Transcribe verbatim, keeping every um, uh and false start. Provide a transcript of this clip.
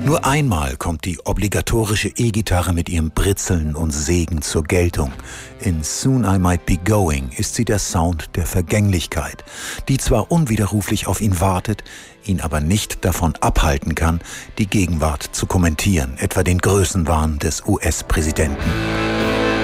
Nur einmal kommt die obligatorische E-Gitarre mit ihrem Britzeln und Segen zur Geltung. In Soon I Might Be Going ist sie der Sound der Vergänglichkeit, die zwar unwiderruflich auf ihn wartet, ihn aber nicht davon abhalten kann, die Gegenwart zu kommentieren, etwa den Größenwahn des U S-Präsidenten.